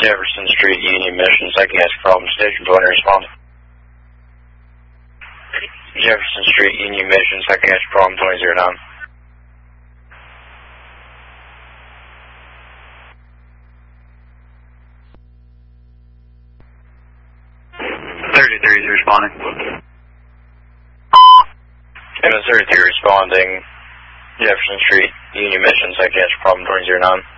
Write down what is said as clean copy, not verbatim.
Jefferson Street, Union Mission, second gas problem, station 20, respond. Jefferson Street, Union Mission, second gas problem, 2009. 33 is responding. MS 33 responding. Jefferson Street, Union Mission, second gas problem, 2009.